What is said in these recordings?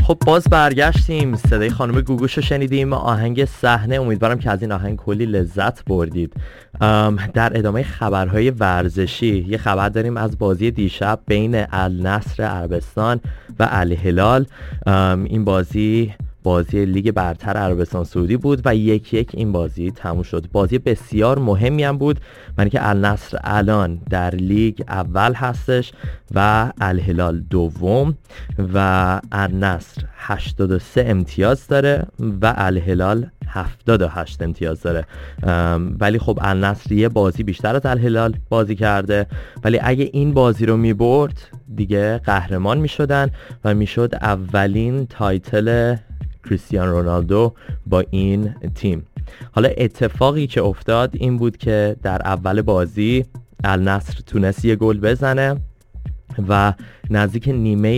خب باز برگشتیم، صدای خانم گوگوش رو شنیدیم، آهنگ صحنه. امیدوارم که از این آهنگ کلی لذت بردید. در ادامه خبرهای ورزشی یه خبر داریم از بازی دیشب بین النصر عربستان و الهلال. این بازی لیگ برتر عربستان سعودی بود و 1-1 این بازی تموم شد. بازی بسیار مهمی هم بود، معنی که النصر الان در لیگ اول هستش و الهلال دوم و النصر 83 امتیاز داره و الهلال 78 امتیاز داره. ولی خب النصر یه بازی بیشتر از الهلال بازی کرده، ولی اگه این بازی رو میبرد دیگه قهرمان میشدن و میشد اولین تایتل کریستیانو رونالدو با این تیم. حالا اتفاقی که افتاد این بود که در اول بازی النصر تونست یه گل بزنه و نزدیک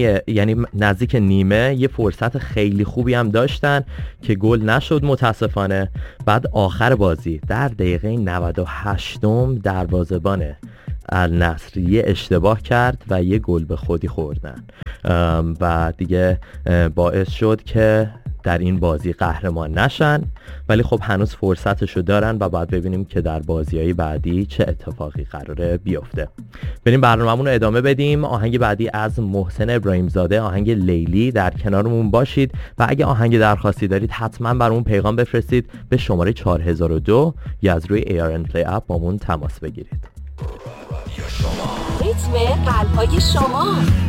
نیمه یه فرصت خیلی خوبی هم داشتن که گل نشد متاسفانه. بعد آخر بازی در دقیقه 98 دروازه‌بان النصر یه اشتباه کرد و یه گل به خودی خوردن و دیگه باعث شد که در این بازی قهرمان نشن، ولی خب هنوز فرصتشو دارن و باید ببینیم که در بازی‌های بعدی چه اتفاقی قراره بیفته. بریم برنامه‌مون رو ادامه بدیم. آهنگ بعدی از محسن ابراهیمزاده، آهنگ لیلی. در کنارمون باشید و اگه آهنگ درخواستی دارید حتما برامون پیغام بفرستید به شماره 4002 یا از روی ARN Play اپ بامون تماس بگیرید. ریتم قلب‌های شما